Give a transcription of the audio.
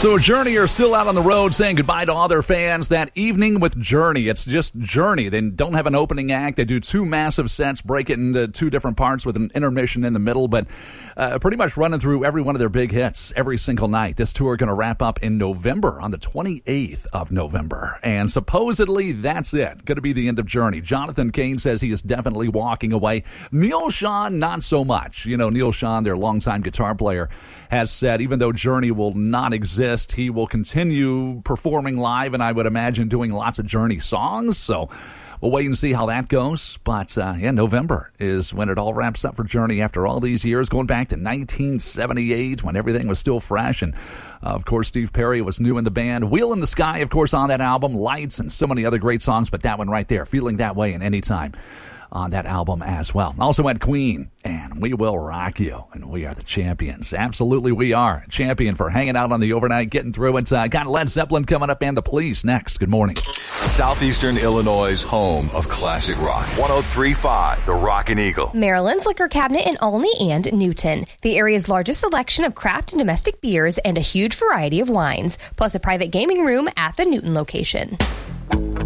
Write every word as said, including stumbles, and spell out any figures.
So Journey are still out on the road saying goodbye to all their fans that evening with Journey. It's just Journey. They don't have an opening act. They do two massive sets, break it into two different parts with an intermission in the middle, but uh, pretty much running through every one of their big hits every single night. This tour going to wrap up in November, on the twenty-eighth of November. And supposedly that's it. Going to be the end of Journey. Jonathan Cain says he is definitely walking away. Neil Schon, not so much. You know, Neil Schon, their longtime guitar player, has said even though Journey will not exist, he will continue performing live, and I would imagine doing lots of Journey songs. So we'll wait and see how that goes. But, uh, yeah, November is when it all wraps up for Journey after all these years, going back to nineteen seventy-eight when everything was still fresh. And, uh, of course, Steve Perry was new in the band. Wheel in the Sky, of course, on that album. Lights and so many other great songs, but that one right there, Feeling That Way in Any Time, on that album as well. Also had Queen, and We Will Rock You, and we are the champions. Absolutely we are. Champion for hanging out on the overnight, getting through it. Uh, got Led Zeppelin coming up and the Police next. Good morning. Southeastern Illinois' home of classic rock. one oh three point five, The Rockin' Eagle. Maryland's Liquor Cabinet in Olney and Newton. The area's largest selection of craft and domestic beers and a huge variety of wines, plus a private gaming room at the Newton location.